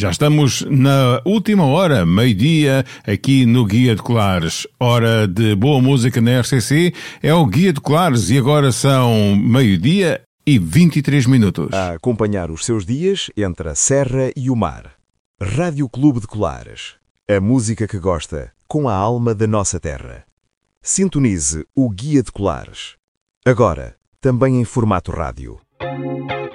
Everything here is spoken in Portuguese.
Já estamos na última hora, meio-dia, aqui no Guia de Colares. Hora de boa música na RCC, é o Guia de Colares e agora são meio-dia e 23 minutos. A acompanhar os seus dias entre a serra e o mar. Rádio Clube de Colares. A música que gosta, com a alma da nossa terra. Sintonize o Guia de Colares. Agora, também em formato rádio.